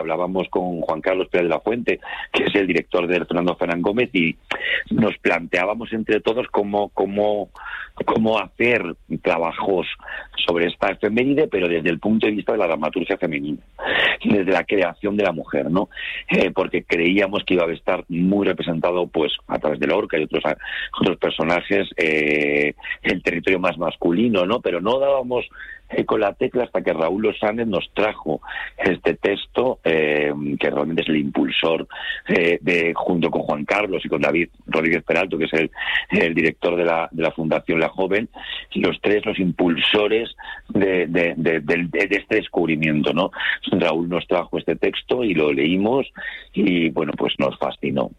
hablábamos con Juan Carlos Pérez de la Fuente, que es el director de Fernando Fernán Gómez, y nos planteábamos entre todos cómo hacer trabajos sobre esta efeméride, pero desde el punto de vista de la dramaturgia femenina, desde la creación de la mujer, ¿no? Porque creíamos que iba a estar muy representado, pues, a través de Lorca y otros personajes, el territorio más masculino, ¿no? Pero no dábamos con la tecla hasta que Raúl Losane nos trajo este texto, que realmente es el impulsor, junto con Juan Carlos y con David Rodríguez Peralto, que es el director de la Fundación La Joven, los tres, los impulsores de este descubrimiento, ¿no? Raúl nos trajo este texto y lo leímos y, bueno, pues nos fascinó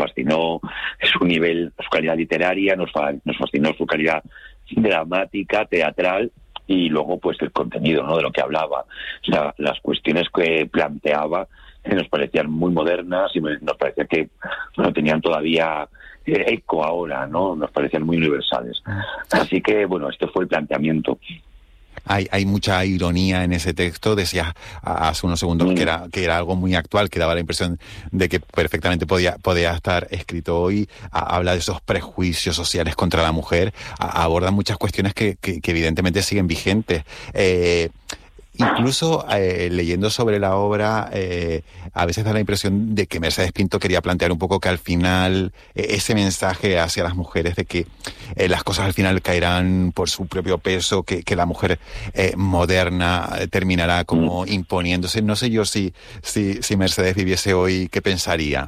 su nivel, su calidad literaria, nos fascinó su calidad dramática, teatral, y luego pues el contenido, ¿no?, de lo que hablaba. O sea, las cuestiones que planteaba nos parecían muy modernas y nos parecía que no tenían todavía eco ahora, ¿no? Nos parecían muy universales. Así que, bueno, este fue el planteamiento. Hay mucha ironía en ese texto. Decías hace unos segundos que era algo muy actual, que daba la impresión de que perfectamente podía estar escrito hoy. Habla de esos prejuicios sociales contra la mujer, aborda muchas cuestiones que evidentemente siguen vigentes. Incluso leyendo sobre la obra, a veces da la impresión de que Mercedes Pinto quería plantear un poco que al final ese mensaje hacia las mujeres de que las cosas al final caerán por su propio peso, que la mujer moderna terminará como imponiéndose. No sé yo si Mercedes viviese hoy, ¿qué pensaría?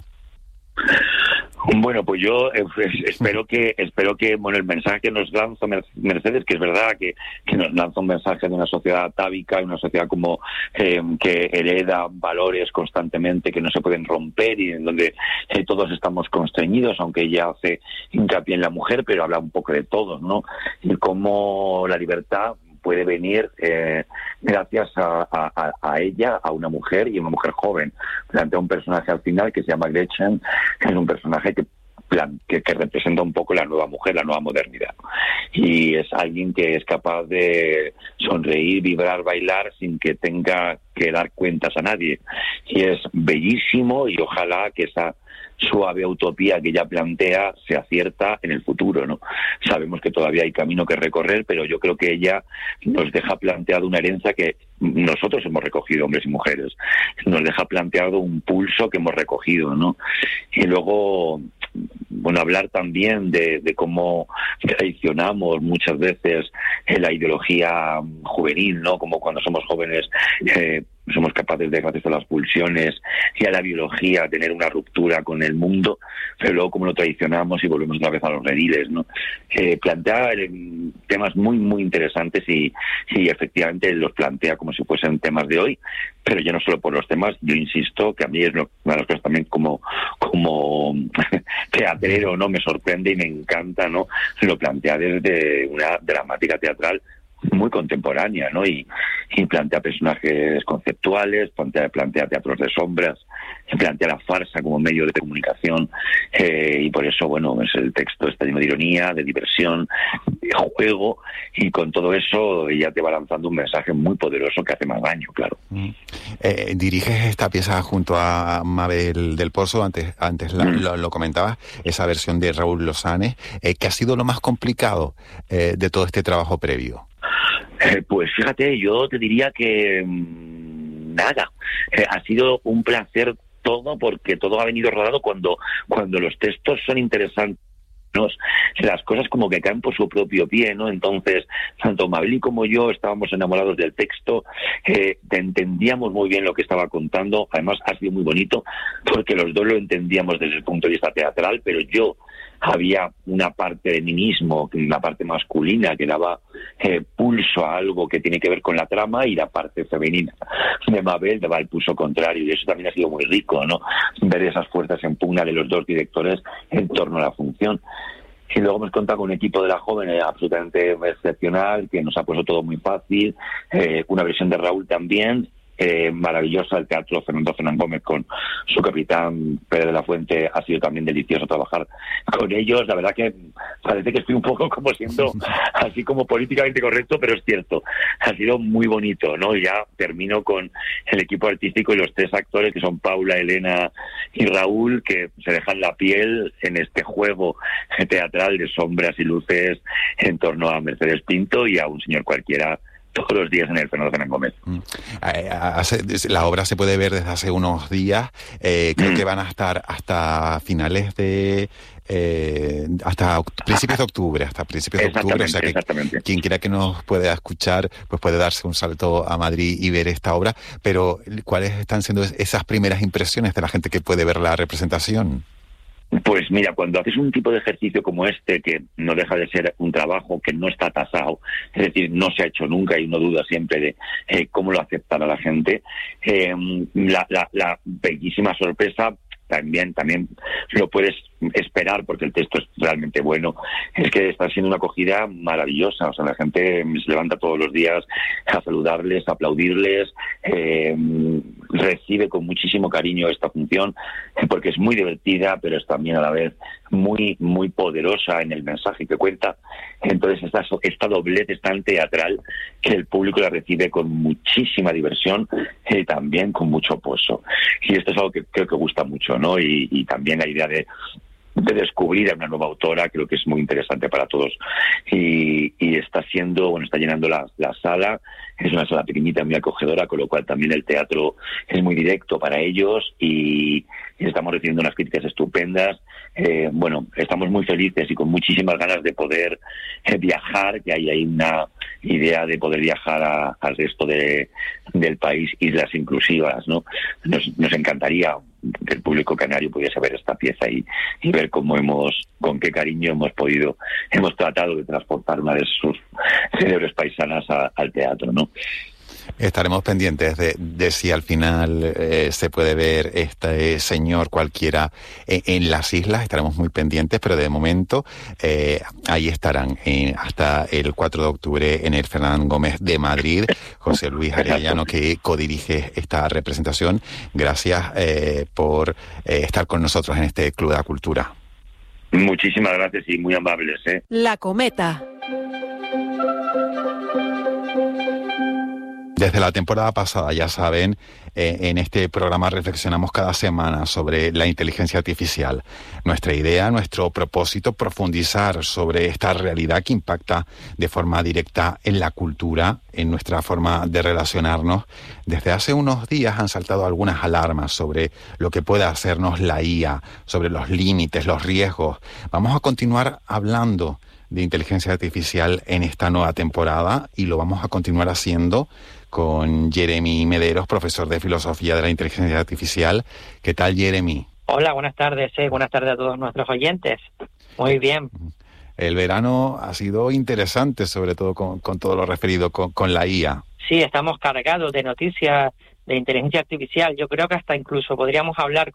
Bueno, pues yo espero que bueno, el mensaje que nos lanza Mercedes, que es verdad que nos lanza un mensaje de una sociedad atávica, una sociedad como que hereda valores constantemente que no se pueden romper y en donde todos estamos constreñidos, aunque ella hace hincapié en la mujer, pero habla un poco de todos, ¿no? Y cómo la libertad puede venir gracias a ella, a una mujer y a una mujer joven. Plantea un personaje al final que se llama Gretchen, que es un personaje que representa un poco la nueva mujer, la nueva modernidad. Y es alguien que es capaz de sonreír, vibrar, bailar sin que tenga que dar cuentas a nadie. Y es bellísimo y ojalá que esa suave utopía que ella plantea se acierta en el futuro, ¿no? Sabemos que todavía hay camino que recorrer, pero yo creo que ella nos deja planteado una herencia que nosotros hemos recogido, hombres y mujeres. Nos deja planteado un pulso que hemos recogido, ¿no? Y luego, bueno, hablar también de cómo traicionamos muchas veces la ideología juvenil, ¿no? Como cuando somos jóvenes somos capaces de, gracias a las pulsiones y a la biología, tener una ruptura con el mundo, pero luego como lo traicionamos y volvemos otra vez a los rediles, ¿no? Plantea temas muy, muy interesantes y efectivamente los plantea como si fuesen temas de hoy, pero ya no solo por los temas. Yo insisto que a mí es una de las cosas también como teatrero, ¿no? Me sorprende y me encanta, ¿no? Lo plantea desde una dramática teatral muy contemporánea, ¿no? Y plantea personajes conceptuales, plantea teatros de sombras, plantea la farsa como medio de comunicación, y por eso, bueno, es el texto está lleno de ironía, de diversión, de juego, y con todo eso ella te va lanzando un mensaje muy poderoso que hace más daño, claro. Diriges esta pieza junto a Mabel del Pozo, antes lo comentabas, esa versión de Raúl Losane, ¿qué ha sido lo más complicado de todo este trabajo previo? Pues fíjate, yo te diría que nada. Ha sido un placer todo, porque todo ha venido rodado cuando los textos son interesantes. Las cosas como que caen por su propio pie, ¿no? Entonces, tanto Mabel como yo estábamos enamorados del texto, entendíamos muy bien lo que estaba contando. Además, ha sido muy bonito porque los dos lo entendíamos desde el punto de vista teatral, pero yo había una parte de mí mismo, una parte masculina que daba pulso a algo que tiene que ver con la trama, y la parte femenina de Mabel daba el pulso contrario, y eso también ha sido muy rico, ¿no? Ver esas fuerzas en pugna de los dos directores en torno a la función. Y luego hemos contado con un equipo de La Joven absolutamente excepcional, que nos ha puesto todo muy fácil, una versión de Raúl también, maravillosa. El teatro Fernando Gómez con su capitán Pérez de la Fuente, ha sido también delicioso trabajar con ellos. La verdad que parece que estoy un poco como siendo así como políticamente correcto, pero es cierto, ha sido muy bonito, ¿no? Y ya termino con el equipo artístico y los 3 actores, que son Paula, Elena y Raúl, que se dejan la piel en este juego teatral de sombras y luces en torno a Mercedes Pinto y a un señor cualquiera todos los días en el Fernando Fernández Gómez. La obra se puede ver desde hace unos días. Creo que van a estar hasta finales de... hasta principios de octubre, o sea que quien quiera que nos pueda escuchar, pues puede darse un salto a Madrid y ver esta obra. Pero ¿cuáles están siendo esas primeras impresiones de la gente que puede ver la representación? Pues mira, cuando haces un tipo de ejercicio como este, que no deja de ser un trabajo que no está tasado, es decir, no se ha hecho nunca y uno duda siempre de cómo lo aceptará la gente, la bellísima sorpresa también lo puedes esperar, porque el texto es realmente bueno, es que está siendo una acogida maravillosa. O sea, la gente se levanta todos los días a saludarles, a aplaudirles, recibe con muchísimo cariño esta función, porque es muy divertida, pero es también a la vez muy muy poderosa en el mensaje que cuenta. Entonces esta doblez es tan teatral que el público la recibe con muchísima diversión y también con mucho pozo. Y esto es algo que creo que gusta mucho, ¿no? Y también la idea de descubrir a una nueva autora creo que es muy interesante para todos, y está llenando la sala. Es una sala pequeñita, muy acogedora, con lo cual también el teatro es muy directo para ellos, y estamos recibiendo unas críticas estupendas. Estamos muy felices y con muchísimas ganas de poder viajar, que hay ahí una idea de poder viajar al resto del país, islas inclusivas, ¿no? Nos encantaría que el público canario pudiese ver esta pieza y ver con qué cariño hemos tratado de transportar una de sus célebres paisanas al teatro, ¿no? Estaremos pendientes de si al final se puede ver este señor cualquiera en las islas. Estaremos muy pendientes, pero de momento ahí estarán hasta el 4 de octubre en el Fernán Gómez de Madrid. José Luis Arellano, que codirige esta representación. Gracias por estar con nosotros en este Club de la Cultura. Muchísimas gracias y muy amables. La Cometa. Desde la temporada pasada, ya saben, en este programa reflexionamos cada semana sobre la inteligencia artificial. Nuestra idea, nuestro propósito, profundizar sobre esta realidad que impacta de forma directa en la cultura, en nuestra forma de relacionarnos. Desde hace unos días han saltado algunas alarmas sobre lo que puede hacernos la IA, sobre los límites, los riesgos. Vamos a continuar hablando de inteligencia artificial en esta nueva temporada, y lo vamos a continuar haciendo con Jeremy Mederos, profesor de Filosofía de la Inteligencia Artificial. ¿Qué tal, Jeremy? Hola, buenas tardes. Buenas tardes a todos nuestros oyentes. Muy bien. El verano ha sido interesante, sobre todo con todo lo referido con la IA. Sí, estamos cargados de noticias de inteligencia artificial. Yo creo que hasta incluso podríamos hablar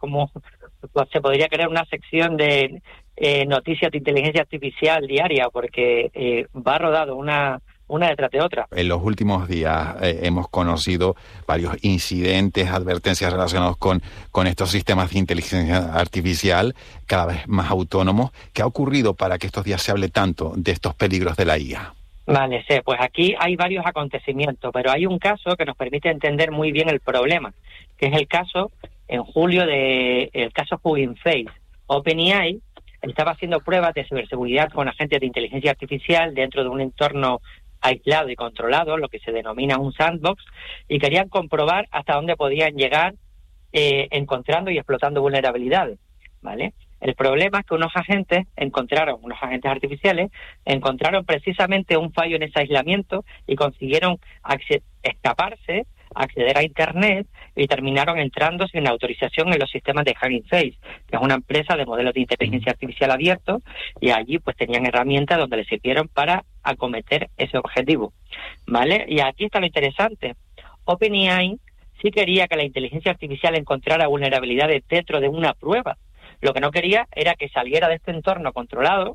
se podría crear una sección de noticias de inteligencia artificial diaria, porque va rodado una detrás de otra. En los últimos días hemos conocido varios incidentes, advertencias relacionados con estos sistemas de inteligencia artificial cada vez más autónomos. ¿Qué ha ocurrido para que estos días se hable tanto de estos peligros de la IA? Vale, sí, pues aquí hay varios acontecimientos, pero hay un caso que nos permite entender muy bien el problema, que es el caso, en julio, el caso Hugging Face. OpenAI estaba haciendo pruebas de ciberseguridad con agentes de inteligencia artificial dentro de un entorno aislado y controlado, lo que se denomina un sandbox, y querían comprobar hasta dónde podían llegar encontrando y explotando vulnerabilidades, ¿vale? El problema es que unos agentes artificiales encontraron precisamente un fallo en ese aislamiento y consiguieron escaparse, acceder a Internet, y terminaron entrando sin autorización en los sistemas de Hugging Face, que es una empresa de modelos de inteligencia artificial abierto, y allí pues tenían herramientas donde les sirvieron para acometer ese objetivo, ¿vale? Y aquí está lo interesante. OpenAI sí quería que la inteligencia artificial encontrara vulnerabilidades dentro de una prueba. Lo que no quería era que saliera de este entorno controlado,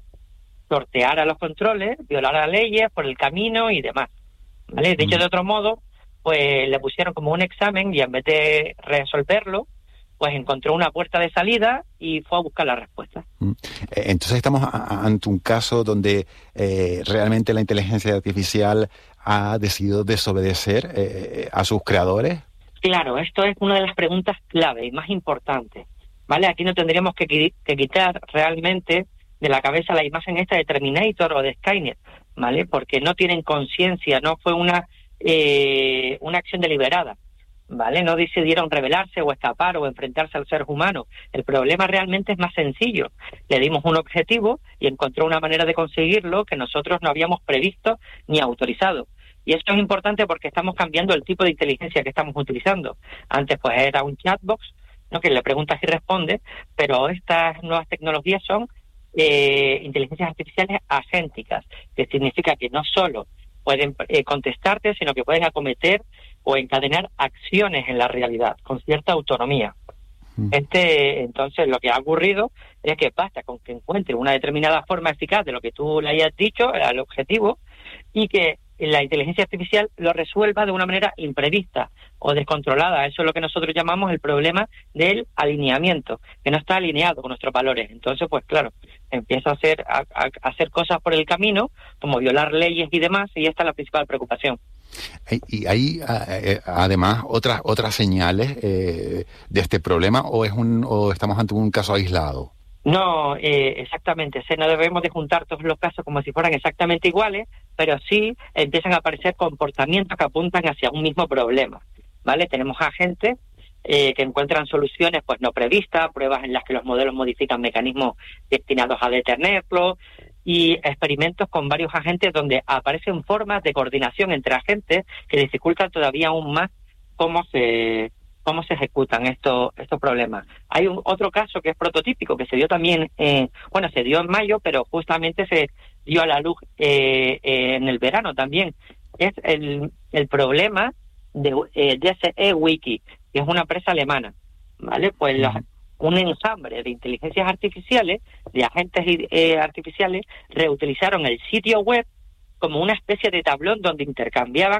sorteara los controles, violara leyes por el camino y demás, ¿vale? Dicho de otro modo, pues le pusieron como un examen y en vez de resolverlo, pues encontró una puerta de salida y fue a buscar la respuesta. Entonces estamos ante un caso donde realmente la inteligencia artificial ha decidido desobedecer a sus creadores. Claro, esto es una de las preguntas clave y más importantes, ¿vale? Aquí no tendríamos que quitar realmente de la cabeza la imagen esta de Terminator o de Skynet, ¿vale? Porque no tienen conciencia, no fue una acción deliberada, ¿vale? No decidieron rebelarse o escapar o enfrentarse al ser humano. El problema realmente es más sencillo. Le dimos un objetivo y encontró una manera de conseguirlo que nosotros no habíamos previsto ni autorizado. Y esto es importante porque estamos cambiando el tipo de inteligencia que estamos utilizando. Antes pues era un chatbox, ¿no?, que le preguntas y responde, pero estas nuevas tecnologías son inteligencias artificiales agénticas, que significa que no solo pueden contestarte, sino que pueden acometer o encadenar acciones en la realidad, con cierta autonomía. Entonces, lo que ha ocurrido es que basta con que encuentre una determinada forma eficaz de lo que tú le hayas dicho, el objetivo, y que la inteligencia artificial lo resuelva de una manera imprevista o descontrolada. Eso es lo que nosotros llamamos el problema del alineamiento, que no está alineado con nuestros valores. Entonces, pues claro, empieza a hacer cosas por el camino, como violar leyes y demás, y esta es la principal preocupación. ¿Y hay además otras señales de este problema o estamos ante un caso aislado? No, exactamente. No debemos de juntar todos los casos como si fueran exactamente iguales, pero sí empiezan a aparecer comportamientos que apuntan hacia un mismo problema, ¿vale? Tenemos agentes que encuentran soluciones pues no previstas, pruebas en las que los modelos modifican mecanismos destinados a detenerlo, y experimentos con varios agentes donde aparecen formas de coordinación entre agentes que dificultan todavía aún más cómo se ejecutan estos problemas. Hay otro caso que es prototípico, que se dio también, se dio en mayo, pero justamente se dio a la luz en el verano también. Es el problema de DSE Wiki, que es una empresa alemana, ¿vale? Pues un enjambre de inteligencias artificiales, de agentes artificiales, reutilizaron el sitio web como una especie de tablón donde intercambiaban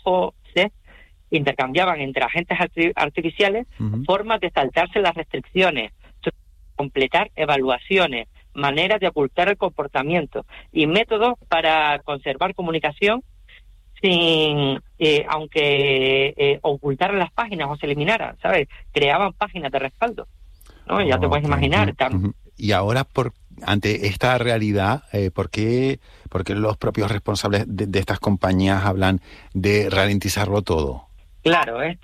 entre agentes artificiales formas de saltarse las restricciones, completar evaluaciones, maneras de ocultar el comportamiento y métodos para conservar comunicación sin, aunque ocultaran las páginas o se eliminaran, ¿sabes? Creaban páginas de respaldo, ¿no? Ya te puedes imaginar. Y ahora, ante esta realidad, ¿por qué los propios responsables de estas compañías hablan de ralentizarlo todo? Claro, es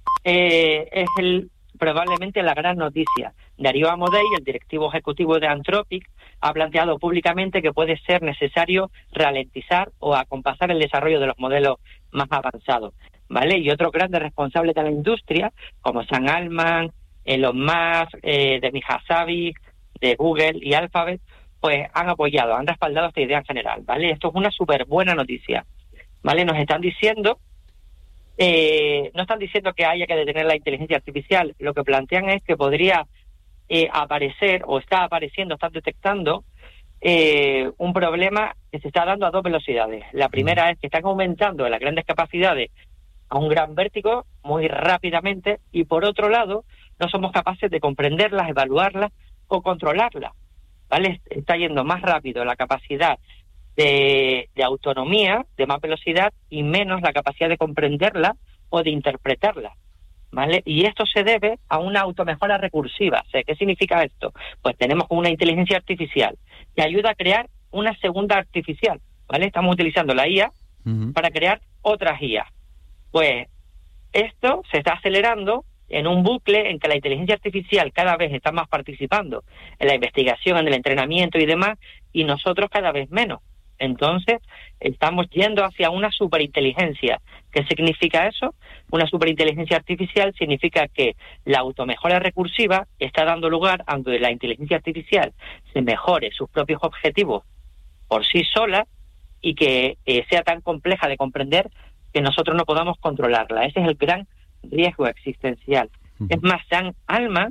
probablemente la gran noticia. Darío Amodei, el directivo ejecutivo de Anthropic, ha planteado públicamente que puede ser necesario ralentizar o acompasar el desarrollo de los modelos más avanzados, ¿vale? Y otros grandes responsables de la industria, como Sam Altman, Elon Musk, Demi Hassavi, de Google y Alphabet, pues han respaldado esta idea en general, ¿vale? Esto es una súper buena noticia, ¿vale? Nos están diciendo... no están diciendo que haya que detener la inteligencia artificial. Lo que plantean es que podría aparecer o están detectando un problema que se está dando a dos velocidades. La primera es que están aumentando las grandes capacidades a un gran vértigo muy rápidamente, y por otro lado no somos capaces de comprenderlas, evaluarlas o controlarlas, ¿vale? Está yendo más rápido la capacidad de autonomía, de más velocidad, y menos la capacidad de comprenderla o de interpretarla, ¿vale? Y esto se debe a una automejora recursiva. ¿Qué significa esto? Pues tenemos una inteligencia artificial que ayuda a crear una segunda artificial, ¿vale? Estamos utilizando la IA para crear otras IA. Pues esto se está acelerando en un bucle en que la inteligencia artificial cada vez está más participando en la investigación, en el entrenamiento y demás, y nosotros cada vez menos. Entonces, estamos yendo hacia una superinteligencia. ¿Qué significa eso? Una superinteligencia artificial significa que la automejora recursiva está dando lugar a que la inteligencia artificial se mejore sus propios objetivos por sí sola y que sea tan compleja de comprender que nosotros no podamos controlarla. Ese es el gran riesgo existencial. Es más, Sam Altman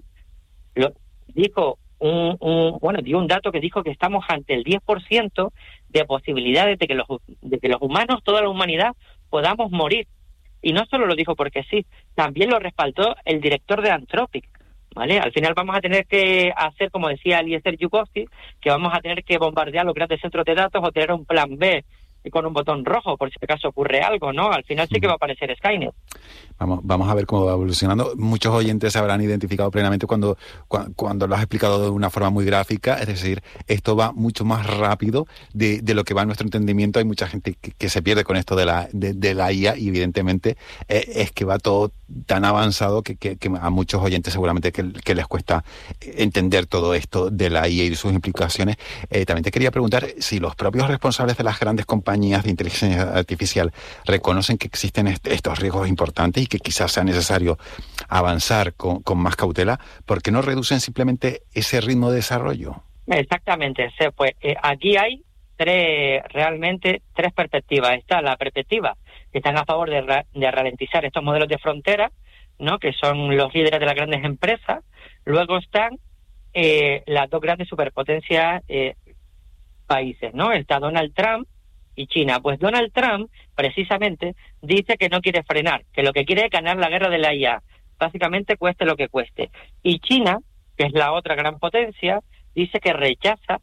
dijo dio un dato que dijo que estamos ante el 10% de posibilidades de que los humanos, toda la humanidad, podamos morir y no solo lo dijo porque sí, también lo respaldó el director de Anthropic, ¿vale? Al final vamos a tener que hacer, como decía Eliezer Yudkowsky, que vamos a tener que bombardear los grandes centros de datos o tener un plan B con un botón rojo por si acaso ocurre algo, ¿no? Al final sí que va a aparecer Skynet. Vamos a ver cómo va evolucionando. Muchos oyentes se habrán identificado plenamente cuando lo has explicado de una forma muy gráfica, es decir, esto va mucho más rápido de lo que va en nuestro entendimiento. Hay mucha gente que se pierde con esto de la IA y evidentemente es que va todo tan avanzado que a muchos oyentes seguramente que les cuesta entender todo esto de la IA y sus implicaciones. También te quería preguntar si los propios responsables de las grandes compañías de inteligencia artificial reconocen que existen estos riesgos importantes y que quizás sea necesario avanzar con más cautela, ¿por qué no reducen simplemente ese ritmo de desarrollo? Exactamente, pues aquí hay realmente tres perspectivas. Está la perspectiva que están a favor de ralentizar estos modelos de frontera, ¿no? Que son los líderes de las grandes empresas. Luego están las dos grandes superpotencias países, ¿no? Está Donald Trump y China. Pues Donald Trump, precisamente, dice que no quiere frenar, que lo que quiere es ganar la guerra de la IA, básicamente cueste lo que cueste. Y China, que es la otra gran potencia, dice que rechaza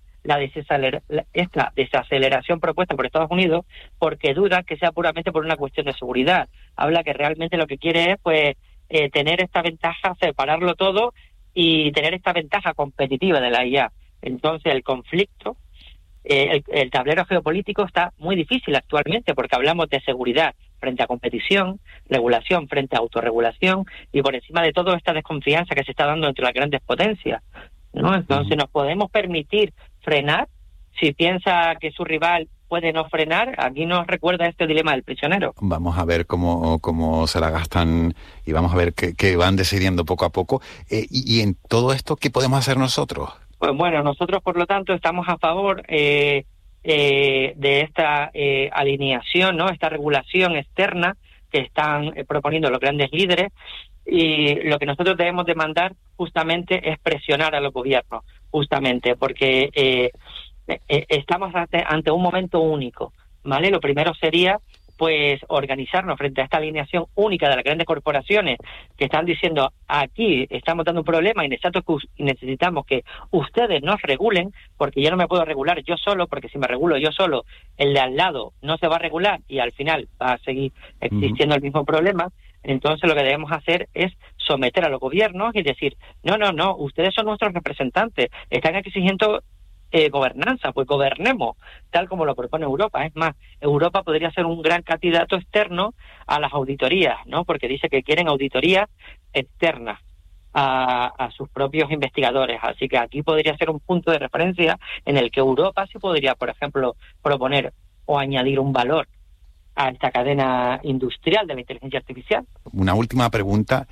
esta desaceleración propuesta por Estados Unidos porque duda que sea puramente por una cuestión de seguridad. Habla que realmente lo que quiere es pues tener esta ventaja, separarlo todo y tener esta ventaja competitiva de la IA. Entonces el conflicto, el tablero geopolítico está muy difícil actualmente porque hablamos de seguridad frente a competición, regulación frente a autorregulación y por encima de todo esta desconfianza que se está dando entre las grandes potencias, ¿no? Entonces nos podemos permitir frenar si piensa que su rival puede no frenar. Aquí nos recuerda este dilema del prisionero. Vamos a ver cómo se la gastan y vamos a ver qué van decidiendo poco a poco. Y en todo esto, ¿qué podemos hacer nosotros? Pues bueno, nosotros por lo tanto estamos a favor de esta alineación, ¿no? Esta regulación externa que están proponiendo los grandes líderes, y lo que nosotros debemos demandar justamente es presionar a los gobiernos, justamente porque estamos ante un momento único, ¿vale? Lo primero sería pues organizarnos frente a esta alineación única de las grandes corporaciones que están diciendo aquí estamos dando un problema y necesitamos que ustedes nos regulen, porque yo no me puedo regular yo solo, porque si me regulo yo solo, el de al lado no se va a regular y al final va a seguir existiendo el mismo problema. Entonces lo que debemos hacer es someter a los gobiernos y decir, no, ustedes son nuestros representantes, están exigiendo gobernanza, pues gobernemos, tal como lo propone Europa. Es más, Europa podría ser un gran candidato externo a las auditorías, ¿no? Porque dice que quieren auditorías externas a sus propios investigadores. Así que aquí podría ser un punto de referencia en el que Europa sí podría, por ejemplo, proponer o añadir un valor a esta cadena industrial de la inteligencia artificial. Una última pregunta.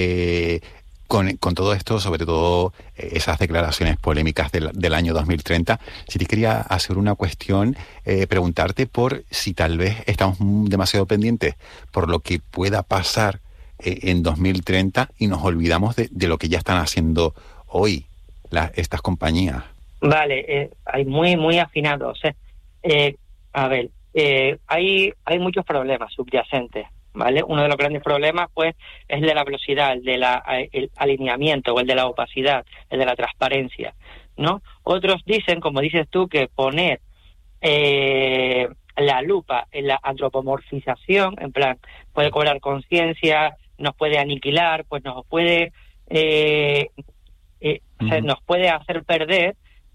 Con todo esto, sobre todo esas declaraciones polémicas del año 2030, si te quería hacer una cuestión, preguntarte por si tal vez estamos demasiado pendientes por lo que pueda pasar en 2030 y nos olvidamos de lo que ya están haciendo hoy estas compañías. Vale, hay muy afinados. A ver, hay muchos problemas subyacentes, ¿vale? Uno de los grandes problemas, pues, es el de la velocidad, el alineamiento, o el de la opacidad, el de la transparencia, ¿no? Otros dicen, como dices tú, que poner la lupa en la antropomorfización, en plan, puede cobrar conciencia, nos puede aniquilar, pues nos puede nos puede hacer perder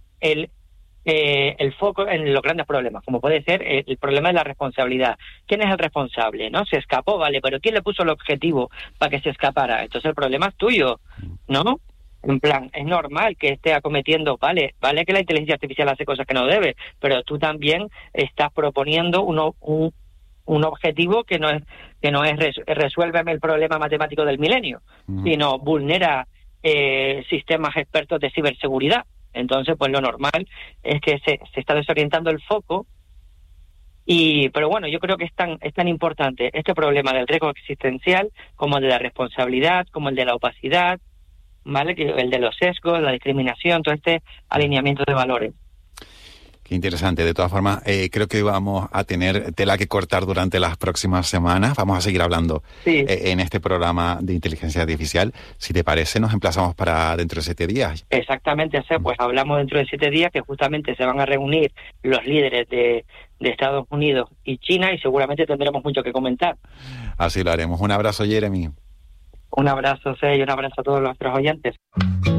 el foco en los grandes problemas, como puede ser el problema de la responsabilidad. ¿Quién es el responsable? ¿No? Se escapó, vale, pero ¿quién le puso el objetivo para que se escapara? Entonces el problema es tuyo, ¿no? En plan, es normal que esté acometiendo, vale que la inteligencia artificial hace cosas que no debe, pero tú también estás proponiendo un objetivo que no es resuélveme el problema matemático del milenio, sino vulnera sistemas expertos de ciberseguridad. Entonces, pues lo normal es que se está desorientando el foco. Pero bueno, yo creo que es tan importante este problema del riesgo existencial como el de la responsabilidad, como el de la opacidad, ¿vale? El de los sesgos, la discriminación, todo este alineamiento de valores. Qué interesante. De todas formas, creo que vamos a tener tela que cortar durante las próximas semanas. Vamos a seguir hablando en este programa de inteligencia artificial. Si te parece, nos emplazamos para dentro de 7 días. Exactamente, pues hablamos dentro de 7 días, que justamente se van a reunir los líderes de Estados Unidos y China, y seguramente tendremos mucho que comentar. Así lo haremos. Un abrazo, Jeremy. Un abrazo, Cey, y un abrazo a todos nuestros oyentes.